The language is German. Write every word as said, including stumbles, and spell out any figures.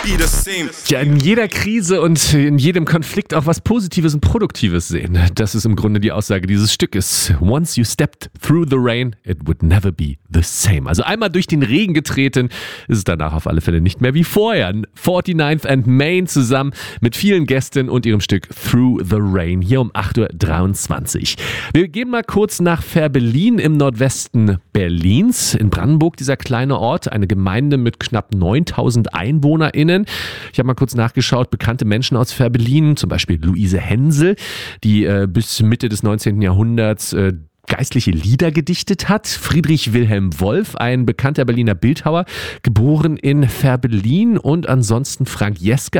Ja, in jeder Krise und in jedem Konflikt auch was Positives und Produktives sehen. Das ist im Grunde die Aussage dieses Stückes. Once you stepped through the rain, it would never be the same. Also einmal durch den Regen getreten, ist es danach auf alle Fälle nicht mehr wie vorher. forty-ninth and Main zusammen mit vielen Gästen und ihrem Stück Through the Rain hier um acht Uhr dreiundzwanzig. Wir gehen mal kurz nach Fehrbellin im Nordwesten Berlins. In Brandenburg, dieser kleine Ort, eine Gemeinde mit knapp neuntausend EinwohnerInnen. Ich habe mal kurz nachgeschaut, bekannte Menschen aus Fehrbellin, zum Beispiel Luise Hensel, die äh, bis Mitte des neunzehnten Jahrhunderts äh, geistliche Lieder gedichtet hat. Friedrich Wilhelm Wolf, ein bekannter Berliner Bildhauer, geboren in Fehrbellin, und ansonsten Frank Jeske,